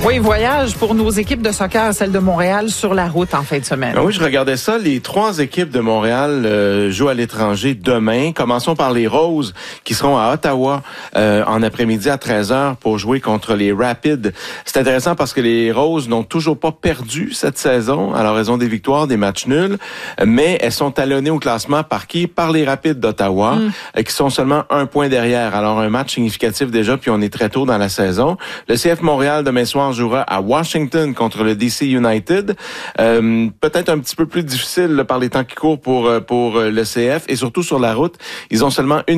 Oui, voyage pour nos équipes de soccer, celle de Montréal, sur la route en fin de semaine. Ben oui, je regardais ça. Les 3 équipes de Montréal jouent à l'étranger demain. Commençons par les Roses qui seront à Ottawa en après-midi à 13h pour jouer contre les Rapids. C'est intéressant parce que les Roses n'ont toujours pas perdu cette saison. Alors, elles ont des victoires, des matchs nuls, mais elles sont talonnées au classement par qui? Par les Rapids d'Ottawa, qui sont seulement 1 point derrière. Alors, un match significatif déjà, puis on est très tôt dans la saison. Le CF Montréal, demain soir, jouera à Washington contre le DC United. Peut-être un petit peu plus difficile là, par les temps qui courent pour le CF et surtout sur la route. Ils ont seulement une